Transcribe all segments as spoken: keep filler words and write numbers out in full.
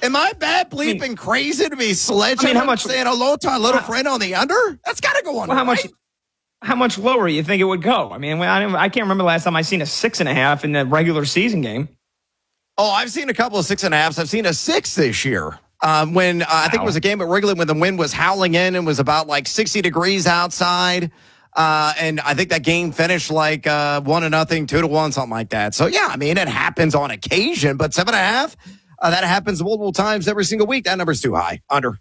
Am I bad bleeping I mean, crazy to be sledging? I mean, how much saying hello to my little friend on the under? That's got to go on. Well, how right? much? How much lower you think it would go? I mean, I, I can't remember the last time I seen a six and a half in the regular season game. Oh, I've seen a couple of six and a halves. I've seen a six this year. Um, when uh, wow. I think it was a game at Wrigley when the wind was howling in and was about like sixty degrees outside. Uh, and I think that game finished like uh, one to nothing, two to one, something like that. So, yeah, I mean, it happens on occasion, but seven and a half, uh, that happens multiple times every single week. That number's too high. Under.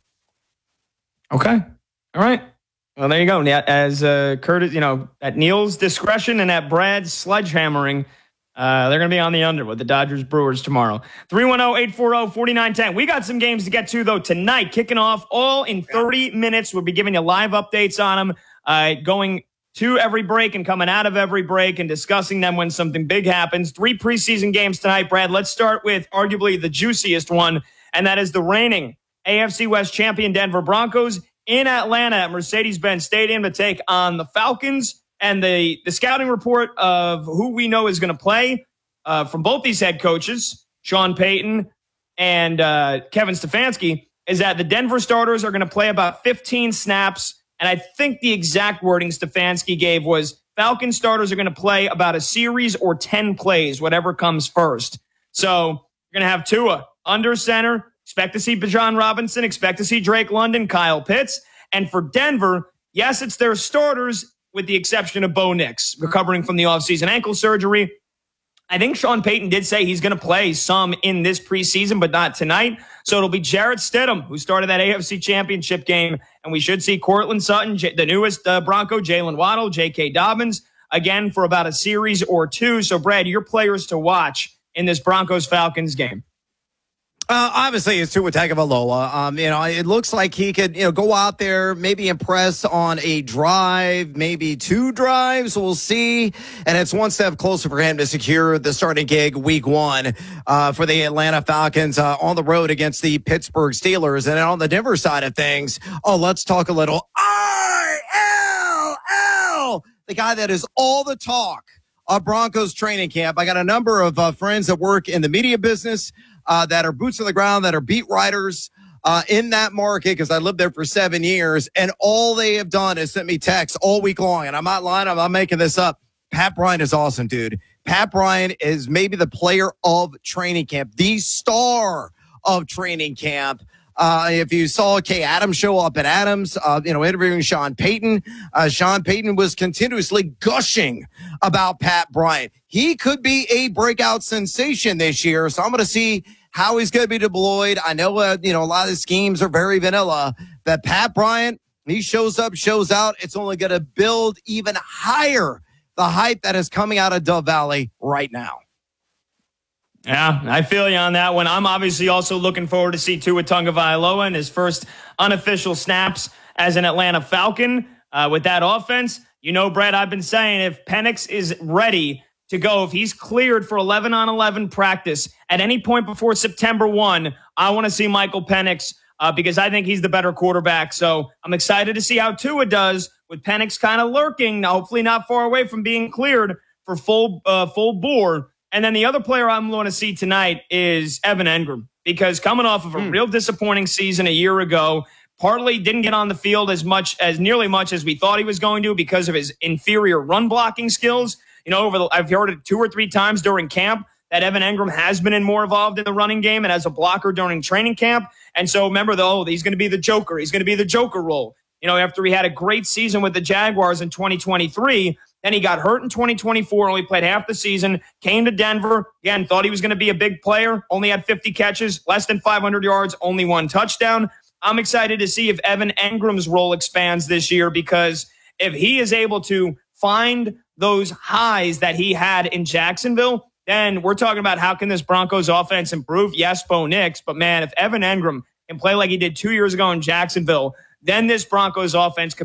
Okay. All right. Well, there you go. As uh, Curtis, you know, at Neil's discretion and at Brad's sledgehammering, uh, they're going to be on the under with the Dodgers Brewers tomorrow. three one zero, eight four zero, four nine one zero. We got some games to get to, though, tonight. Kicking off all in thirty minutes. We'll be giving you live updates on them, uh, going to every break and coming out of every break and discussing them when something big happens. Three preseason games tonight, Brad. Let's start with arguably the juiciest one, and that is the reigning A F C West champion Denver Broncos in Atlanta at Mercedes-Benz Stadium to take on the Falcons. And the, the scouting report of who we know is going to play uh, from both these head coaches, Sean Payton and uh, Kevin Stefanski, is that the Denver starters are going to play about fifteen snaps. And I think the exact wording Stefanski gave was Falcon starters are going to play about a series or ten plays, whatever comes first. So you're going to have Tua under center. Expect to see Bijan Robinson. Expect to see Drake London, Kyle Pitts. And for Denver, yes, it's their starters with the exception of Bo Nix, recovering from the offseason ankle surgery. I think Sean Payton did say he's going to play some in this preseason, but not tonight. So it'll be Jarrett Stidham, who started that A F C Championship game. And we should see Cortland Sutton, J- the newest uh, Bronco, Jalen Waddle, J K. Dobbins, again for about a series or two. So, Brad, your players to watch in this Broncos-Falcons game. Uh, obviously, it's Tua Tagovailoa. Um, you know, it looks like he could, you know, go out there, maybe impress on a drive, maybe two drives. We'll see. And it's one step closer for him to secure the starting gig week one uh, for the Atlanta Falcons uh, on the road against the Pittsburgh Steelers. And on the Denver side of things, oh, let's talk a little R L L, the guy that is all the talk of Broncos training camp. I got a number of uh, friends that work in the media business. Uh, that are boots on the ground, that are beat writers uh, in that market, because I lived there for seven years, and all they have done is sent me texts all week long, and I'm not lying, I'm not making this up. Pat Bryant is awesome, dude. Pat Bryant is maybe the player of training camp, the star of training camp. Uh, if you saw Kay Adams show up at Adams, uh, you know, interviewing Sean Payton, uh, Sean Payton was continuously gushing about Pat Bryant. He could be a breakout sensation this year. So I'm going to see how he's going to be deployed. I know, uh, you know, a lot of the schemes are very vanilla, but Pat Bryant, he shows up, shows out. It's only going to build even higher the hype that is coming out of Dove Valley right now. Yeah, I feel you on that one. I'm obviously also looking forward to see Tua Tagovailoa in his first unofficial snaps as an Atlanta Falcon uh, with that offense. You know, Brett, I've been saying if Penix is ready to go, if he's cleared for eleven on eleven practice at any point before September first, I want to see Michael Penix uh, because I think he's the better quarterback. So I'm excited to see how Tua does with Penix kind of lurking, hopefully not far away from being cleared for full uh, full bore. And then the other player I'm going to see tonight is Evan Engram, because coming off of a mm. real disappointing season a year ago, partly didn't get on the field as much as nearly much as we thought he was going to because of his inferior run blocking skills. You know, over the, I've heard it two or three times during camp that Evan Engram has been in more involved in the running game and as a blocker during training camp. And so remember, though, he's going to be the Joker. He's going to be the Joker role. You know, after he had a great season with the Jaguars in twenty twenty-three, then he got hurt in twenty twenty-four, only played half the season, came to Denver, again, thought he was going to be a big player, only had fifty catches, less than five hundred yards, only one touchdown. I'm excited to see if Evan Engram's role expands this year, because if he is able to find those highs that he had in Jacksonville, then we're talking about how can this Broncos offense improve? Yes, Bo Nix, but man, if Evan Engram can play like he did two years ago in Jacksonville, then this Broncos offense could